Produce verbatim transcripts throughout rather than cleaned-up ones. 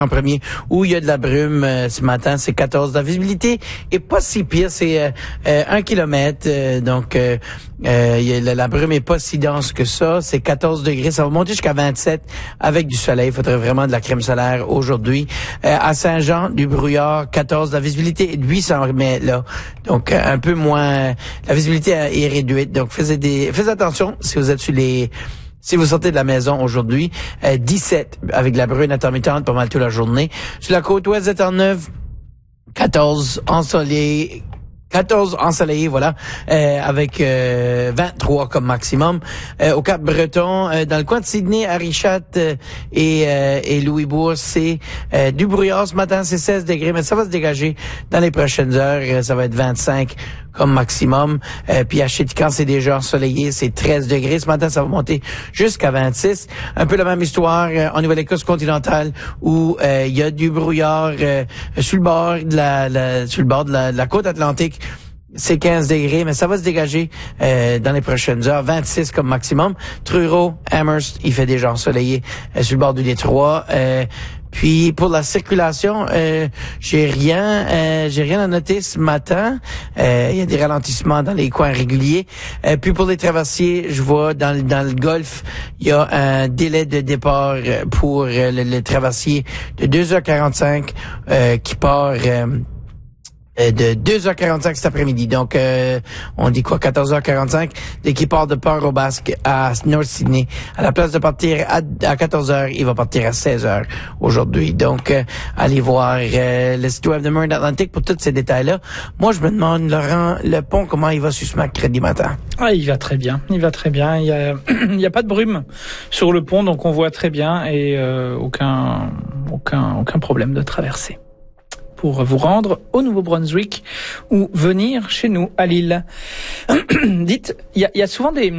En premier, où il y a de la brume euh, ce matin, c'est quatorze. La visibilité est pas si pire, c'est euh, euh, un kilomètre. Euh, donc, euh, euh, y a, la, la brume est pas si dense que ça. C'est quatorze degrés. Ça va monter jusqu'à vingt-sept avec du soleil. Il faudrait vraiment de la crème solaire aujourd'hui. Euh, à Saint-Jean, du brouillard, quatorze. La visibilité est de huit cents mètres là. Donc, euh, un peu moins. La visibilité est réduite. Donc, faites des, faites attention si vous êtes sur les... Si vous sortez de la maison aujourd'hui, euh, dix-sept avec de la bruine intermittente pas mal toute la journée. Sur la côte ouest de Terre-Neuve, quatorze ensoleillé, quatorze ensoleillé, voilà, euh, avec euh, vingt-trois comme maximum. Euh, au Cap-Breton, euh, dans le coin de Sydney, à Richat euh, et, euh, et Louisbourg, c'est euh, du brouillard ce matin, c'est seize degrés, mais ça va se dégager dans les prochaines heures. Euh, ça va être vingt-cinq comme maximum. Euh, puis à Chétican, c'est déjà ensoleillé, c'est treize degrés. Ce matin, ça va monter jusqu'à vingt-six. Un peu la même histoire euh, en Nouvelle-Écosse continentale où euh, il y a du brouillard euh, sur le bord de la, la sur le bord de la, de la côte atlantique. C'est quinze degrés, mais ça va se dégager euh, dans les prochaines heures. vingt-six comme maximum. Truro, Amherst, il fait déjà ensoleillé euh, sur le bord du détroit. Euh, Puis pour la circulation, euh, j'ai rien, euh, j'ai rien à noter ce matin. Euh, il y a des ralentissements dans les coins réguliers. Euh, puis pour les traversiers, je vois dans le dans le Golfe, il y a un délai de départ pour euh, le, le traversier de deux heures quarante-cinq euh, qui part. Euh, de deux heures quarante-cinq cet après-midi. Donc, euh, on dit quoi, quatorze heures quarante-cinq, dès qu'il part de Port-au-Basque à North Sydney. À la place de partir à, à quatorze heures, il va partir à seize heures aujourd'hui. Donc, euh, allez voir euh, le site web de Marine Atlantic pour tous ces détails-là. Moi, je me demande, Laurent, le pont, comment il va sur ce mercredi matin? Ah, il va très bien. Il va très bien. Il y a, il y a pas de brume sur le pont, donc on voit très bien et euh, aucun, aucun, aucun problème de traversée pour vous rendre au Nouveau-Brunswick ou venir chez nous à Lille. Dites, il y a, y a souvent des...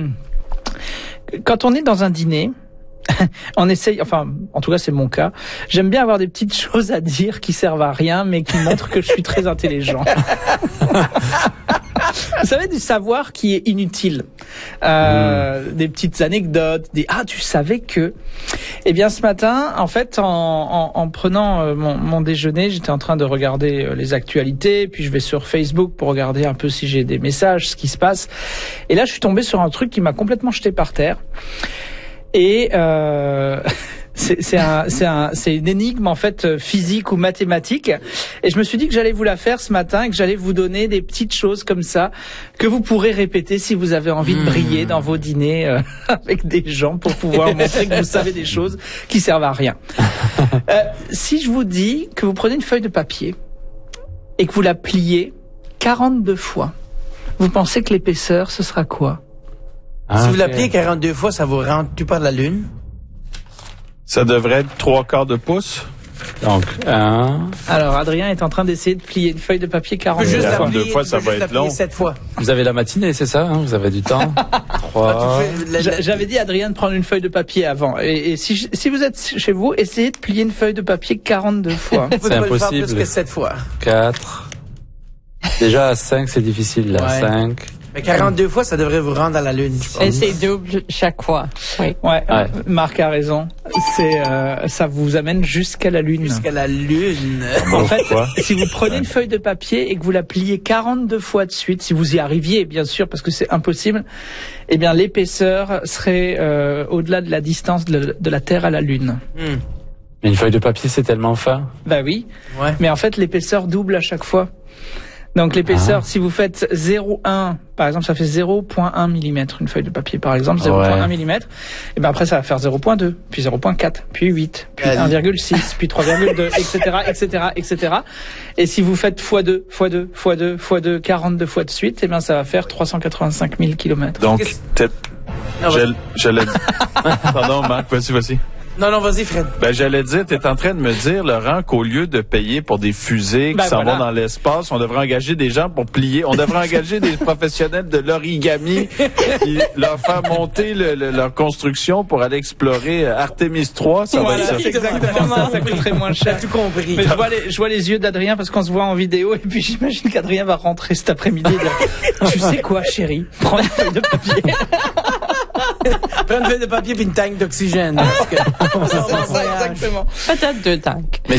Quand on est dans un dîner, on essaye, enfin, en tout cas c'est mon cas, j'aime bien avoir des petites choses à dire qui servent à rien, mais qui montrent que je suis très intelligent. Vous savez, du savoir qui est inutile. Euh, mmh. Des petites anecdotes, des « Ah, tu savais que... » Eh bien, ce matin, en fait, en, en, en prenant euh, mon, mon déjeuner, j'étais en train de regarder euh, les actualités, puis je vais sur Facebook pour regarder un peu si j'ai des messages, ce qui se passe. Et là, je suis tombé sur un truc qui m'a complètement jeté par terre. Et... Euh... C'est, c'est, un, c'est, un, c'est une énigme en fait physique ou mathématique, et je me suis dit que j'allais vous la faire ce matin et que j'allais vous donner des petites choses comme ça que vous pourrez répéter si vous avez envie de briller dans vos dîners euh, avec des gens pour pouvoir montrer que vous savez des choses qui servent à rien. Euh, si je vous dis que vous prenez une feuille de papier et que vous la pliez quarante-deux fois, vous pensez que l'épaisseur ce sera quoi? Ah, si okay. vous la pliez quarante-deux fois, ça vous rentre tout par la lune? Ça devrait être trois quarts de pouce. Donc, un... Alors, Adrien est en train d'essayer de plier une feuille de papier quarante fois. quarante-deux fois, ça va être long. sept fois. Vous avez la matinée, c'est ça, hein? Vous avez du temps. trois... J'avais dit à Adrien de prendre une feuille de papier avant. Et, et si, si vous êtes chez vous, essayez de plier une feuille de papier quarante-deux fois. C'est impossible. Plus que sept fois. quatre. Déjà, à cinq, c'est difficile, là. Ouais. cinq. Mais quarante-deux fois, ça devrait vous rendre à la lune, je pense. Et c'est double chaque fois. Oui. Ouais. ouais. Marc a raison. C'est, euh, ça vous amène jusqu'à la lune. Jusqu'à la lune. En fait, si vous prenez une feuille de papier et que vous la pliez quarante-deux fois de suite, si vous y arriviez, bien sûr, parce que c'est impossible, eh bien, l'épaisseur serait, euh, au-delà de la distance de, de la Terre à la lune. Hmm. Mais une feuille de papier, c'est tellement fin. Bah oui. Ouais. Mais en fait, l'épaisseur double à chaque fois. Donc l'épaisseur, ah. si vous faites zéro virgule un, par exemple, ça fait zéro virgule un millimètre, une feuille de papier, par exemple, zéro virgule un ouais. millimètre, et ben après ça va faire zéro virgule deux, puis zéro virgule quatre, puis huit, puis un virgule six, puis trois virgule deux, et cetera, et cetera, et cetera. Et si vous faites fois deux, fois deux, fois deux, fois deux, quarante-deux fois de suite, et ben ça va faire trois cent quatre-vingt-cinq mille kilomètres. Donc, peut-être, j'allais... Pardon, Marc, vas-y, vas-y. Non, non, vas-y, Fred. Ben, j'allais dire, t'es en train de me dire, Laurent, qu'au lieu de payer pour des fusées qui ben s'en voilà. vont dans l'espace, on devrait engager des gens pour plier. On devrait engager des professionnels de l'origami qui leur faire monter le, le, leur construction pour aller explorer Artemis trois. Ça voilà, va être ça. Exactement ça. Ça coûterait moins cher. T'as tout compris. Mais je vois les, je vois les yeux d'Adrien parce qu'on se voit en vidéo et puis j'imagine qu'Adrien va rentrer cet après-midi et dire, tu sais quoi, chérie? Prends une feuille de papier. Prends une feuille de papier puis une tank d'oxygène. Exactement. Peut-être deux tanks. Mais